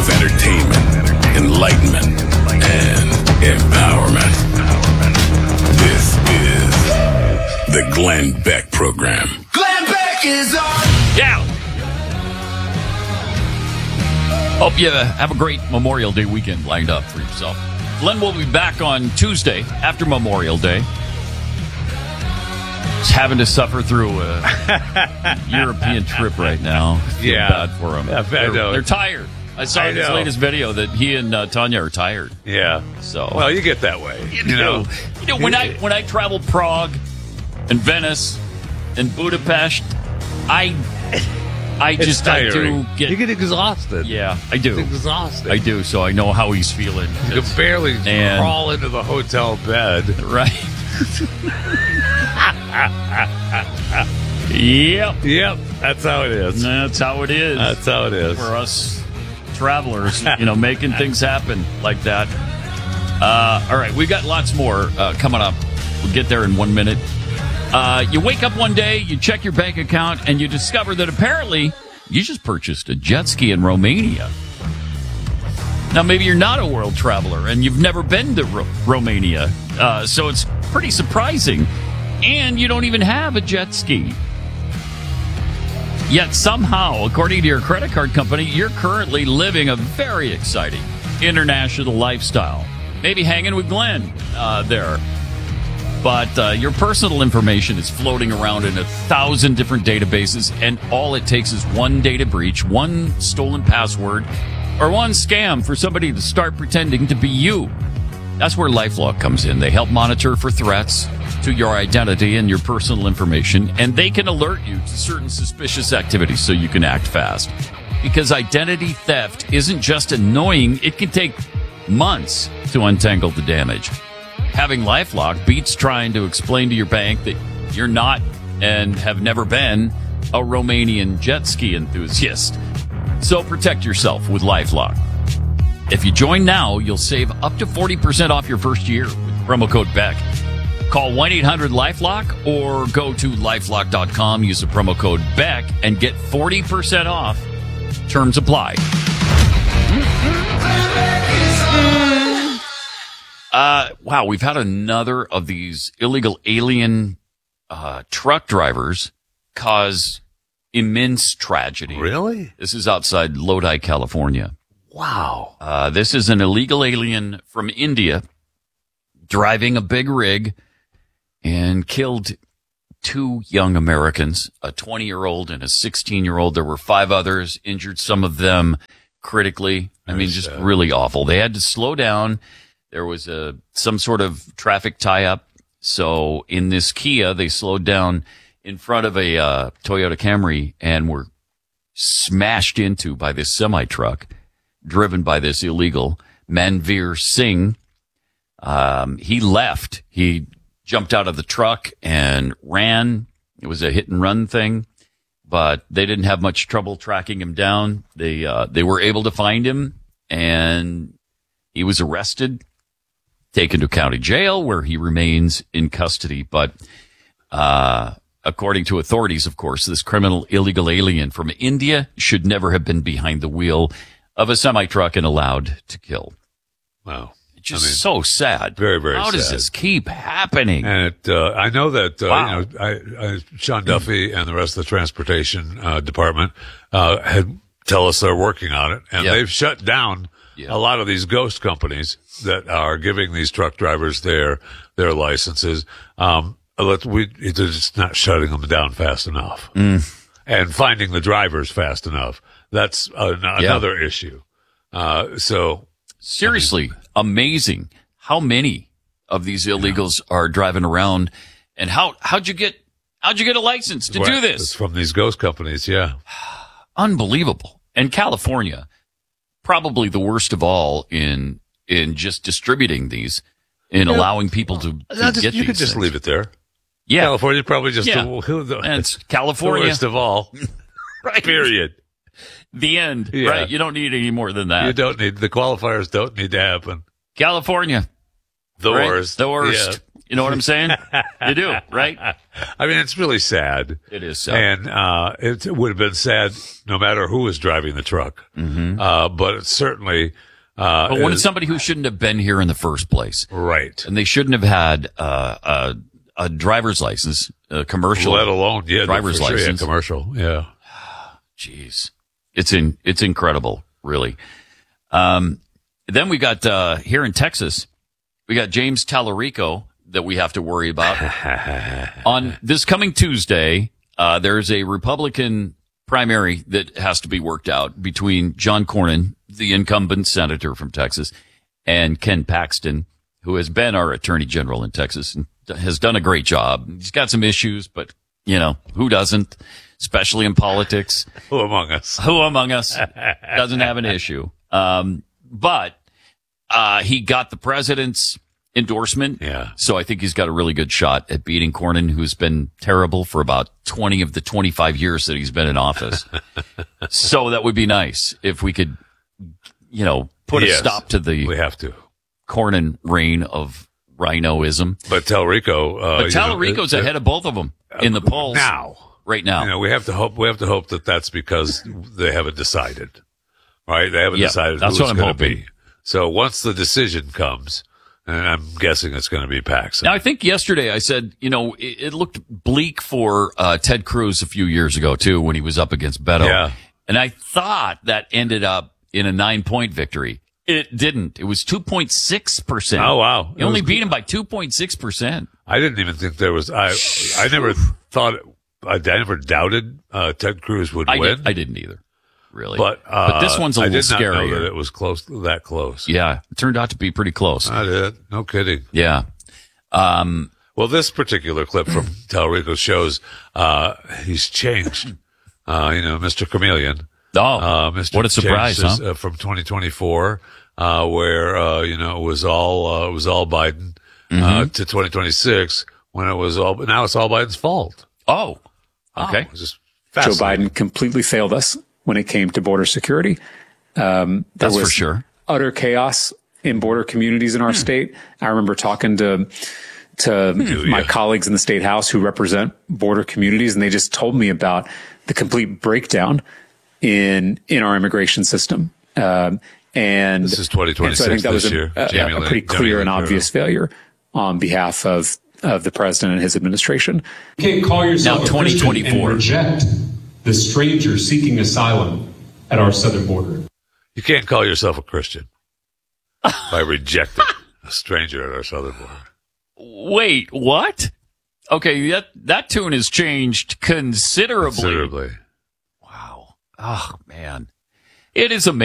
of entertainment, enlightenment, and empowerment. This is the Glenn Beck Program. Glenn Beck is on. Yeah. Hope you have a great Memorial Day weekend lined up for yourself. Glenn will be back on Tuesday after Memorial Day. He's having to suffer through a European trip right now. Feel bad for him. Yeah, They're tired. I saw in his latest video that he and Tanya are tired. Yeah. So well, you get that way. You know, when I travel Prague and Venice and Budapest, I just I do you get exhausted. Yeah, I do. It's exhausting. I do. So I know how he's feeling. You can barely crawl into the hotel bed. Right. Yep. That's how it is. That's how it is. That's how it is. For us travelers, making things happen like that. All right, we got lots more coming up. We'll get there in 1 minute. You wake up one day, you check your bank account, and you discover that apparently you just purchased a jet ski in Romania. Now, maybe you're not a world traveler and you've never been to Romania, so it's pretty surprising. And you don't even have a jet ski. Yet somehow, according to your credit card company, you're currently living a very exciting international lifestyle. Maybe hanging with Glenn there. But your personal information is floating around in 1,000 different databases, and all it takes is one data breach, one stolen password, or one scam for somebody to start pretending to be you. That's where LifeLock comes in. They help monitor for threats to your identity and your personal information, and they can alert you to certain suspicious activities so you can act fast. Because identity theft isn't just annoying, it can take months to untangle the damage. Having LifeLock beats trying to explain to your bank that you're not and have never been a Romanian jet ski enthusiast. So protect yourself with LifeLock. If you join now, you'll save up to 40% off your first year with promo code BECK. Call 1-800-LifeLock or go to LifeLock.com, use the promo code BECK, and get 40% off. Terms apply. Wow, we've had another of these illegal alien truck drivers cause immense tragedy. Really? This is outside Lodi, California. Wow. This is an illegal alien from India driving a big rig and killed two young Americans, a 20-year-old and a 16-year-old. There were 5 others, injured some of them critically. I mean, just really awful. They had to slow down. There was some sort of traffic tie-up. So in this Kia, they slowed down in front of a Toyota Camry and were smashed into by this semi-truck driven by this illegal Manveer Singh. He left. He jumped out of the truck and ran. It was a hit-and-run thing, but they didn't have much trouble tracking him down. They were able to find him, and he was arrested, taken to county jail, where he remains in custody. But according to authorities, of course, this criminal illegal alien from India should never have been behind the wheel of a semi-truck and allowed to kill. Wow. It's just so sad. Very, very sad. How does this keep happening? And I know that Wow. Sean Duffy and the rest of the transportation department had tell us they're working on it, and they've shut down a lot of these ghost companies that are giving these truck drivers their licenses. They're just not shutting them down fast enough, and finding the drivers fast enough. That's another issue. Seriously, amazing how many of these illegals are driving around, and how'd you get a license to do this? It's from these ghost companies, yeah. Unbelievable. And California, probably the worst of all in just distributing these, in allowing people to get these. You could just leave it there. Yeah. California probably just it's California. The worst of all. Right. Period. The end. Yeah. Right. You don't need any more than that. You don't need, the qualifiers don't need to happen. California. The right? worst. The worst. Yeah. You know what I'm saying? You do, right? I mean, it's really sad. It is sad. And it would have been sad no matter who was driving the truck. Mm-hmm. But it's certainly... but when it's somebody who shouldn't have been here in the first place. Right. And they shouldn't have had a driver's license, a commercial. Let alone, driver's license. Sure, commercial, yeah. Jeez. It's incredible, really. Then we got, here in Texas, we got James Tallarico that we have to worry about. On this coming Tuesday, there's a Republican primary that has to be worked out between John Cornyn, the incumbent senator from Texas, and Ken Paxton, who has been our attorney general in Texas and has done a great job. He's got some issues, but, who doesn't? Especially in politics. Who among us? Who among us doesn't have an issue? But he got the president's endorsement. Yeah. So I think he's got a really good shot at beating Cornyn, who's been terrible for about 20 of the 25 years that he's been in office. So that would be nice if we could, put a stop to the we have to. Cornyn reign of rhinoism. But Tallarico, Tallarico's ahead of both of them in the polls right now. We have to hope that that's because they haven't decided, right? They haven't decided that's who what it's I'm going to hoping. be. So once the decision comes, and I'm guessing it's going to be Paxton. Now, I think yesterday I said, it looked bleak for Ted Cruz a few years ago, too, when he was up against Beto. Yeah. And I thought that ended up in a 9-point victory. It didn't. It was 2.6%. Oh, wow. He only beat him by 2.6%. I didn't even think there was, I never thought, I never doubted Ted Cruz would win. I didn't either, really. But this one's a little scarier. I did not know that it was that close. Yeah, it turned out to be pretty close. I did. No kidding. Yeah. Well, this particular clip from Tallarico shows he's changed. Mr. Chameleon. Oh, Mr. what a surprise, huh? From 2024, where it was all Biden, to 2026 when now it's all Biden's fault. Oh, okay. Just Joe Biden completely failed us when it came to border security. There That's was for sure. Utter chaos in border communities in our state. I remember talking to my colleagues in the state house who represent border communities, and they just told me about the complete breakdown in our immigration system. And this is 2026. So I think that was a pretty clear and obvious failure on behalf of the president and his administration. You can't call yourself now, a Christian and reject the stranger seeking asylum at our southern border. You can't call yourself a Christian by rejecting a stranger at our southern border. Wait, what? Okay, that tune has changed considerably. Considerably. Wow. Oh, man. It is amazing.